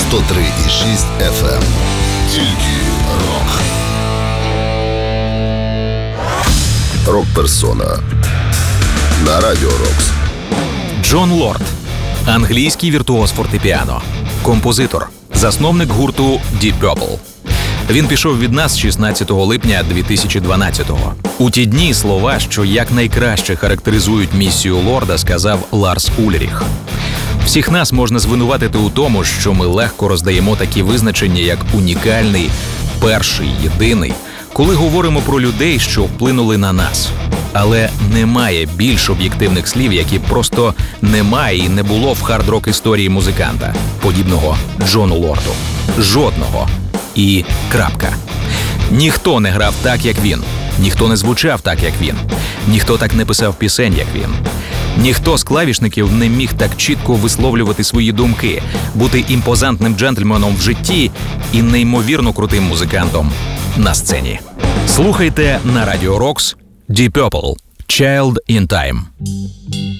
103,6 FM. Тільки рок. Рок-персона на Радіо Рокс. Джон Лорд – англійський віртуоз фортепіано, композитор, засновник гурту Deep Purple. Він пішов від нас 16 липня 2012-го. У ті дні слова, що якнайкраще характеризують місію Лорда, сказав Ларс Ульріх. Всіх нас можна звинуватити у тому, що ми легко роздаємо такі визначення, як унікальний, перший, єдиний, коли говоримо про людей, що вплинули на нас. Але немає більш об'єктивних слів, які просто немає і не було в хард-рок історії музиканта, подібного Джону Лорду. Жодного. І крапка. Ніхто не грав так, як він. Ніхто не звучав так, як він. Ніхто так не писав пісень, як він. Ніхто з клавішників не міг так чітко висловлювати свої думки, бути імпозантним джентльменом в житті і неймовірно крутим музикантом на сцені. Слухайте на Радіо Рокс Deep Purple – Child in Time.